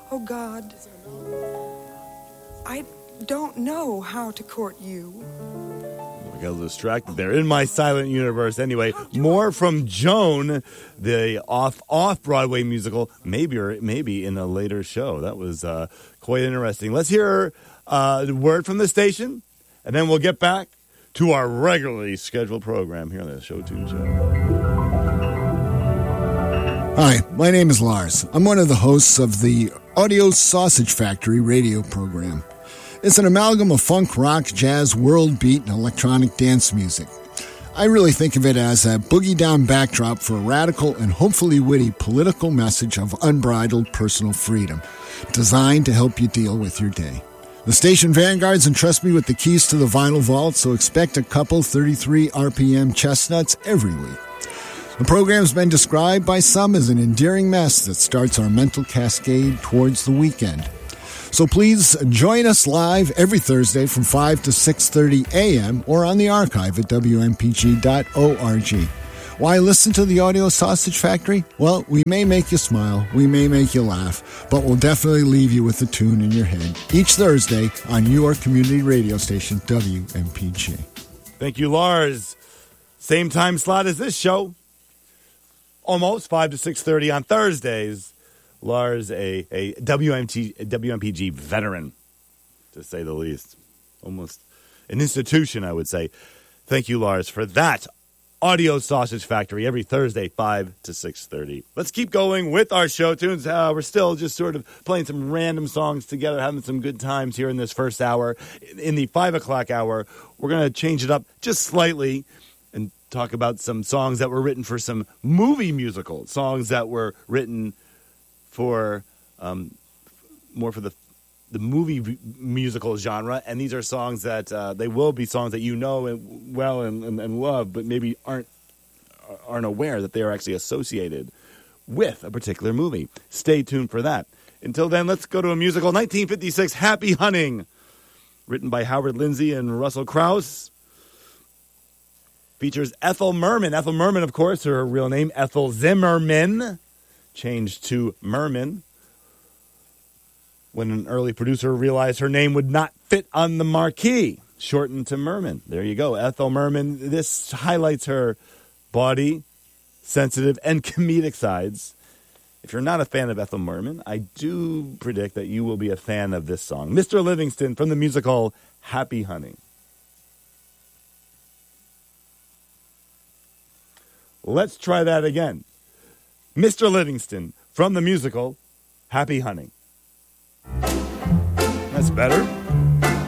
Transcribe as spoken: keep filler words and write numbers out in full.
Oh, God, I don't know how to court you. I got a little distracted there. In my silent universe. Anyway, more from Joan, the off off Broadway musical, maybe or maybe in a later show. That was uh, quite interesting. Let's hear uh, the word from the station, and then we'll get back to our regularly scheduled program here on the Show Tune Show. Hi, my name is Lars. I'm one of the hosts of the Audio Sausage Factory radio program. It's an amalgam of funk, rock, jazz, world beat, and electronic dance music. I really think of it as a boogie-down backdrop for a radical and hopefully witty political message of unbridled personal freedom, designed to help you deal with your day. The station vanguards entrust me with the keys to the vinyl vault, so expect a couple thirty-three R P M chestnuts every week. The program's been described by some as an endearing mess that starts our mental cascade towards the weekend. So please join us live every Thursday from five to six thirty a.m. or on the archive at w m p g dot org. Why listen to the Audio Sausage Factory? Well, we may make you smile, we may make you laugh, but we'll definitely leave you with a tune in your head each Thursday on your community radio station, W M P G. Thank you, Lars. Same time slot as this show. Almost five to six thirty on Thursdays. Lars, a, a W M T, a W M P G veteran, to say the least. Almost an institution, I would say. Thank you, Lars, for that. Audio Sausage Factory every Thursday, five to six thirty. Let's keep going with our show tunes. Uh, we're still just sort of playing some random songs together, having some good times here in this first hour. In the five o'clock hour, we're going to change it up just slightly and talk about some songs that were written for some movie musicals, songs that were written for um, more for the the movie v- musical genre, and these are songs that uh, they will be songs that you know and, well and, and, and love, but maybe aren't aren't aware that they are actually associated with a particular movie. Stay tuned for that. Until then, let's go to a musical. nineteen fifty-six, Happy Hunting, written by Howard Lindsay and Russell Krauss. Features Ethel Merman. Ethel Merman, of course, her real name, Ethel Zimmerman, changed to Merman when an early producer realized her name would not fit on the marquee, shortened to Merman. There you go, Ethel Merman. This highlights her body, sensitive, and comedic sides. If you're not a fan of Ethel Merman, I do predict that you will be a fan of this song. Mister Livingston from the musical Happy Hunting. Let's try that again. Mister Livingston from the musical Happy Hunting. That's better.